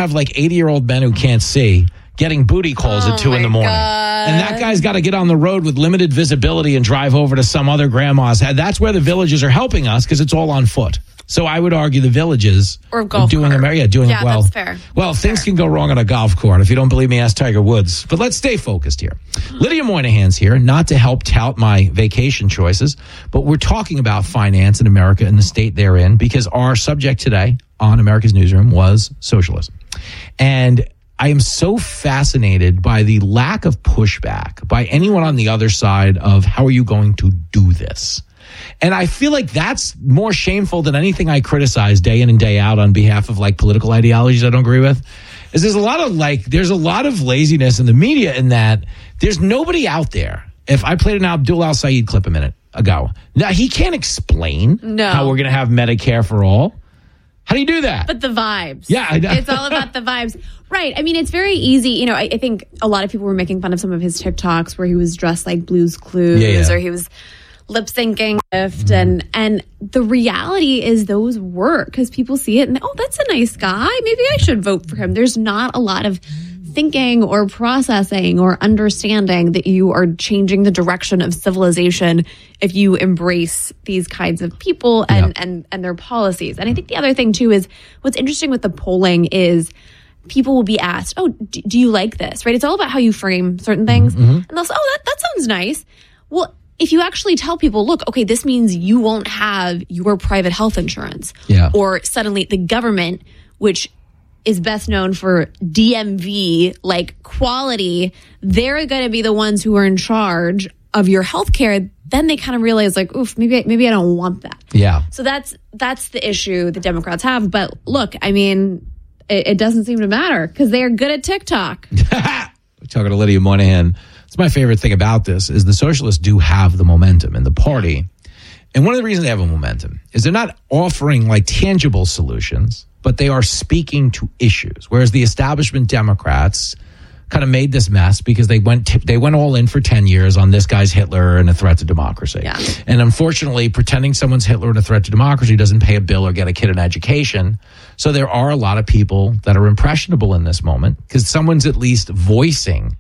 have like 80-year-old men who can't see getting booty calls at 2 in the morning. God. And that guy's got to get on the road with limited visibility and drive over to some other grandma's. That's where the villages are helping us because it's all on foot. So I would argue the villages or golf doing cart. doing it well. That's fair. Well, things can go wrong on a golf course. If you don't believe me, ask Tiger Woods. But let's stay focused here. Lydia Moynihan's here, not to help tout my vacation choices, but we're talking about finance in America and the state they're in because our subject today on America's Newsroom was socialism. And I am so fascinated by the lack of pushback by anyone on the other side of how are you going to do this? And I feel like that's more shameful than anything I criticize day in and day out on behalf of like political ideologies I don't agree with. Is there's a lot of laziness in the media in that there's nobody out there. If I played an Abdul Al-Sayed clip a minute ago, now he can't explain how we're going to have Medicare for all. How do you do that? But the vibes. Yeah. It's all about the vibes. Right. I mean, it's very easy. You know, I think a lot of people were making fun of some of his TikToks where he was dressed like Blue's Clues or he was lip syncing and the reality is those work because people see it and that's a nice guy. Maybe I should vote for him. There's not a lot of thinking or processing or understanding that you are changing the direction of civilization if you embrace these kinds of people and their policies. And I think the other thing too is what's interesting with the polling is people will be asked, do you like this? Right? It's all about how you frame certain things. And they'll say, that sounds nice. Well, if you actually tell people, look, okay, this means you won't have your private health insurance. Or suddenly the government, which is best known for DMV, like quality, they're going to be the ones who are in charge of your health care. Then they kind of realize like, oof, maybe I don't want that. Yeah. So that's the issue the Democrats have. But look, I mean, it doesn't seem to matter because they are good at TikTok. We're talking to Lydia Moynihan. It's my favorite thing about this is the socialists do have the momentum in the party. And one of the reasons they have a momentum is they're not offering like tangible solutions, but they are speaking to issues. Whereas the establishment Democrats kind of made this mess because they went all in for 10 years on this guy's Hitler and a threat to democracy. Yeah. And unfortunately, pretending someone's Hitler and a threat to democracy doesn't pay a bill or get a kid an education. So there are a lot of people that are impressionable in this moment because someone's at least voicing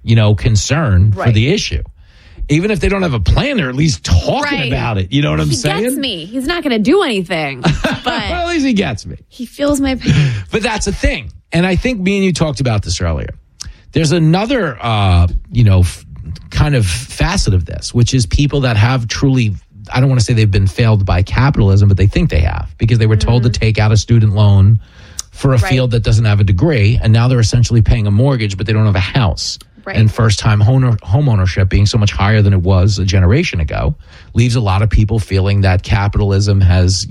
concern for the issue. Even if they don't have a plan, they're at least talking about it. You know what I'm saying? He gets me. He's not going to do anything. But well, at least he gets me. He feels my pain. But that's a thing. And I think me and you talked about this earlier. There's another, kind of facet of this, which is people that have truly, I don't want to say they've been failed by capitalism, but they think they have because they were told to take out a student loan for a field that doesn't have a degree. And now they're essentially paying a mortgage, but they don't have a house. Right. And first-time home ownership being so much higher than it was a generation ago leaves a lot of people feeling that capitalism has,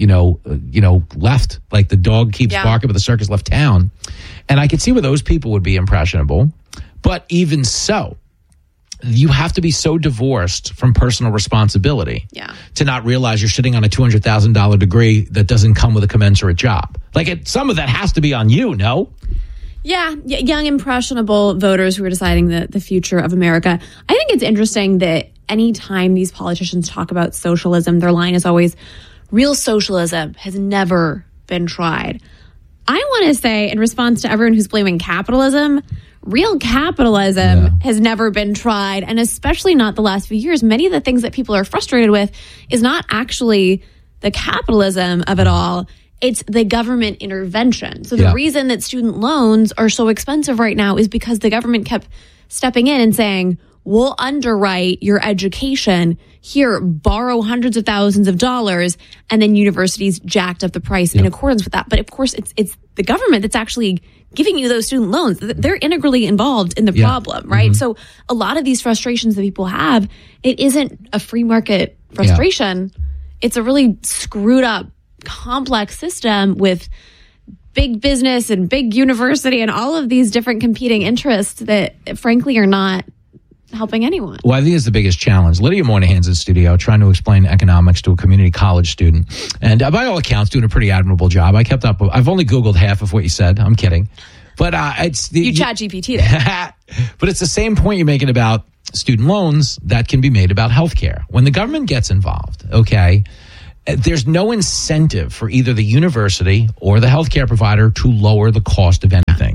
left. Like the dog keeps barking, but the circus left town. And I could see where those people would be impressionable. But even so, you have to be so divorced from personal responsibility to not realize you're sitting on a $200,000 degree that doesn't come with a commensurate job. Like some of that has to be on you, no? Yeah, young, impressionable voters who are deciding the future of America. I think it's interesting that anytime these politicians talk about socialism, their line is always, real socialism has never been tried. I want to say, in response to everyone who's blaming capitalism, real capitalism has never been tried, and especially not the last few years. Many of the things that people are frustrated with is not actually the capitalism of it all. It's the government intervention. So the reason that student loans are so expensive right now is because the government kept stepping in and saying, we'll underwrite your education. Here, borrow hundreds of thousands of dollars. And then universities jacked up the price in accordance with that. But of course, it's the government that's actually giving you those student loans. They're integrally involved in the problem, right? So a lot of these frustrations that people have, it isn't a free market frustration. It's a really screwed up, complex system with big business and big university and all of these different competing interests that frankly are not helping anyone. Well, I think it's the biggest challenge. Lydia Moynihan's in studio trying to explain economics to a community college student. And by all accounts, doing a pretty admirable job. I kept up. I've only Googled half of what you said. I'm kidding. But it's you chat GPT there. But it's the same point you're making about student loans that can be made about healthcare. When the government gets involved, there's no incentive for either the university or the healthcare provider to lower the cost of anything.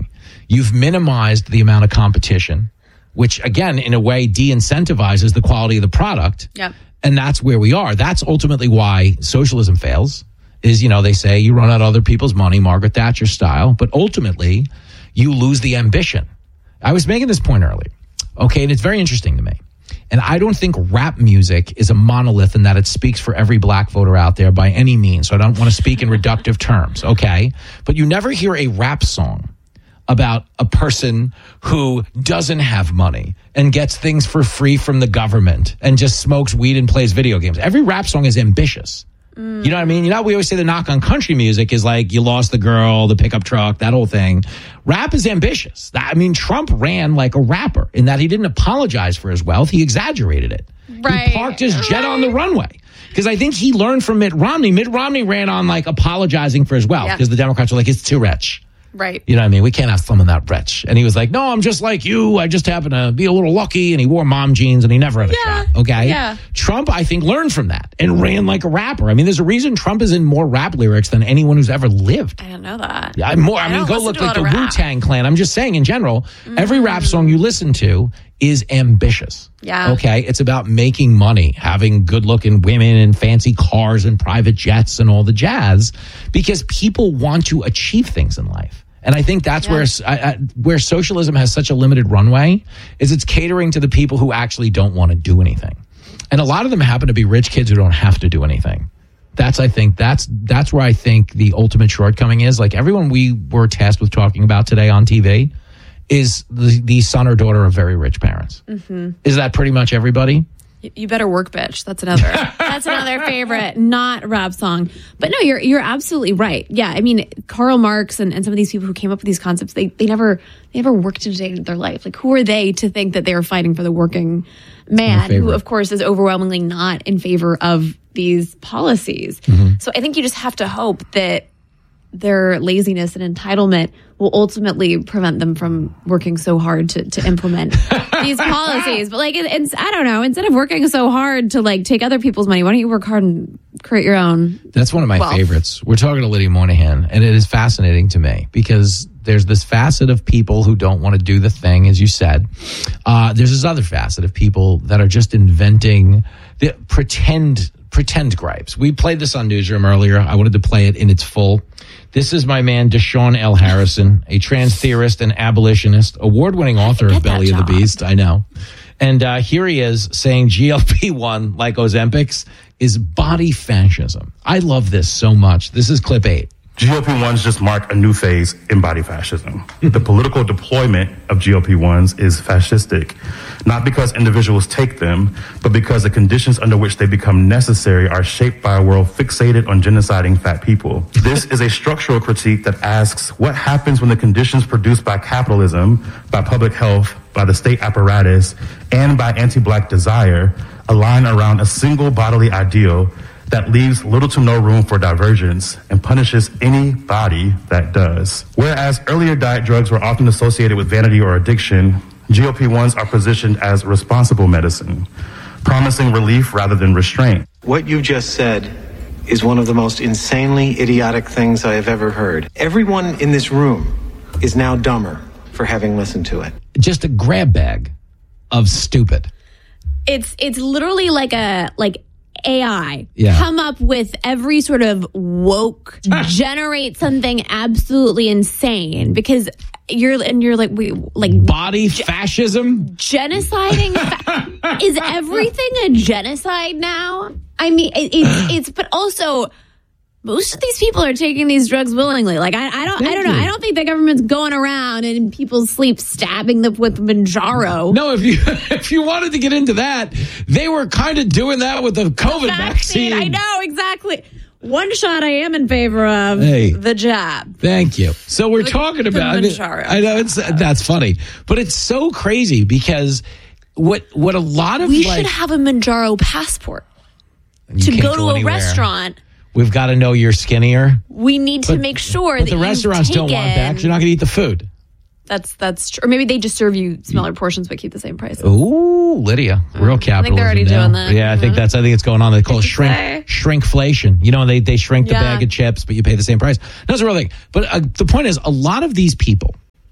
You've minimized the amount of competition, which again, in a way, de-incentivizes the quality of the product. Yep. And that's where we are. That's ultimately why socialism fails. Is, they say you run out other people's money, Margaret Thatcher style, but ultimately you lose the ambition. I was making this point earlier. Okay, and it's very interesting to me. And I don't think rap music is a monolith in that it speaks for every black voter out there by any means. So I don't want to speak in reductive terms, okay? But you never hear a rap song about a person who doesn't have money and gets things for free from the government and just smokes weed and plays video games. Every rap song is ambitious. You know what I mean? We always say the knock on country music is like you lost the girl, the pickup truck, that whole thing. Rap is ambitious. Trump ran like a rapper in that he didn't apologize for his wealth. He exaggerated it. Right. He parked his jet on the runway. Because I think he learned from Mitt Romney. Mitt Romney ran on like apologizing for his wealth because the Democrats were like, it's too rich. Right. You know what I mean? We can't have someone that rich. And he was like, no, I'm just like you. I just happen to be a little lucky. And he wore mom jeans and he never had a shot. Okay. Yeah. Trump, I think, learned from that and ran like a rapper. There's a reason Trump is in more rap lyrics than anyone who's ever lived. I don't know that. Yeah, go look like the Wu-Tang Clan. I'm just saying in general, every rap song you listen to is ambitious. Yeah. Okay. It's about making money, having good looking women and fancy cars and private jets and all the jazz because people want to achieve things in life. And I think that's where socialism has such a limited runway is it's catering to the people who actually don't want to do anything. And a lot of them happen to be rich kids who don't have to do anything. That's where I think the ultimate shortcoming is. Like everyone we were tasked with talking about today on TV is the son or daughter of very rich parents. Mm-hmm. Is that pretty much everybody? You better work, bitch. That's another favorite, not rap song. But no, you're absolutely right. Yeah, Karl Marx and some of these people who came up with these concepts, they never worked a day in their life. Like, who are they to think that they are fighting for the working man, who of course is overwhelmingly not in favor of these policies? Mm-hmm. So I think you just have to hope that their laziness and entitlement will ultimately prevent them from working so hard to implement these policies. But I don't know, instead of working so hard to take other people's money, why don't you work hard and create your own? That's one of my favorites. We're talking to Lydia Moynihan, and it is fascinating to me because there's this facet of people who don't want to do the thing, as you said. There's this other facet of people that are just inventing the pretend gripes. We played this on Newsroom earlier. I wanted to play it in its full. This is my man, Deshaun L. Harrison, a trans theorist and abolitionist, award-winning author of Belly of the Beast. I know. And here he is saying GLP-1, like Ozempic, is body fascism. I love this so much. This is clip 8. GLP-1s just mark a new phase in body fascism. The political deployment of GLP-1s is fascistic, not because individuals take them, but because the conditions under which they become necessary are shaped by a world fixated on genociding fat people. This is a structural critique that asks what happens when the conditions produced by capitalism, by public health, by the state apparatus, and by anti-black desire align around a single bodily ideal that leaves little to no room for divergence and punishes any body that does. Whereas earlier diet drugs were often associated with vanity or addiction, GLP-1s are positioned as responsible medicine, promising relief rather than restraint. What you just said is one of the most insanely idiotic things I have ever heard. Everyone in this room is now dumber for having listened to it. Just a grab bag of stupid. It's literally like AI come up with every sort of woke, generate something absolutely insane because you're like body fascism, genociding. Is everything a genocide now? It's but also most of these people are taking these drugs willingly. I don't know. I don't think the government's going around and in people's sleep stabbing them with Manjaro. No, if you wanted to get into that, they were kind of doing that with the COVID vaccine. I know, exactly. One shot I am in favor of, the jab. Thank you. So we're talking about Manjaro. I know that's funny, but it's so crazy because what a lot of we should have a Manjaro passport to go to a restaurant. We've got to know you're skinnier. We need to make sure that the restaurants don't want that because you're not going to eat the food. That's true. Or maybe they just serve you smaller portions but keep the same price. Ooh, Lydia, real capitalism. I think they're already doing that. Yeah, I think it's going on. They call it shrinkflation. They shrink the bag of chips, but you pay the same price. That's a real thing. But the point is, a lot of these people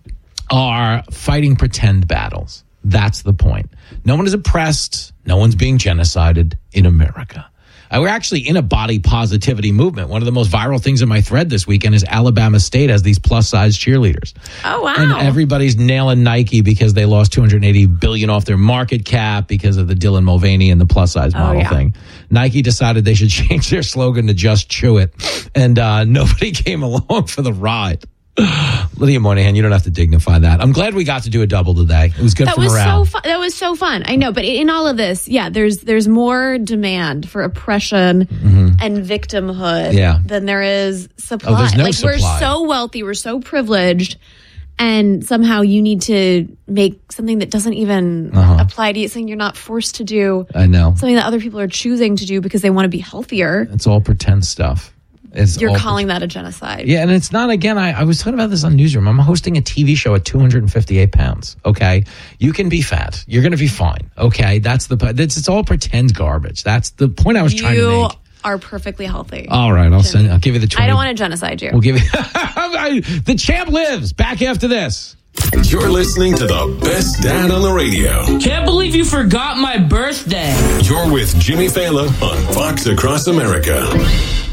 are fighting pretend battles. That's the point. No one is oppressed. No one's being genocided in America. We're actually in a body positivity movement. One of the most viral things in my thread this weekend is Alabama State has these plus-size cheerleaders. Oh, wow. And everybody's nailing Nike because they lost $280 billion off their market cap because of the Dylan Mulvaney and the plus-size model thing. Nike decided they should change their slogan to Just Chew It, and nobody came along for the ride. Lydia Moynihan, you don't have to dignify that. I'm glad we got to do a double today. It was good for morale. That was so fun. I know, but in all of this, there's more demand for oppression and victimhood than there is supply. Oh, there's no supply. We're so wealthy, we're so privileged, and somehow you need to make something that doesn't even apply to you, something you're not forced to do. I know. Something that other people are choosing to do because they want to be healthier. It's all pretend stuff. You're calling that a genocide. Yeah, and it's not, again, I was talking about this on Newsroom. I'm hosting a TV show at 258 pounds, okay? You can be fat. You're going to be fine, okay? It's all pretend garbage. That's the point I was trying to make. You are perfectly healthy. All right, I'll give you the 20. I don't want to genocide you. We'll give you... The champ lives. Back after this. You're listening to the best dad on the radio. Can't believe you forgot my birthday. You're with Jimmy Fallon on Fox Across America.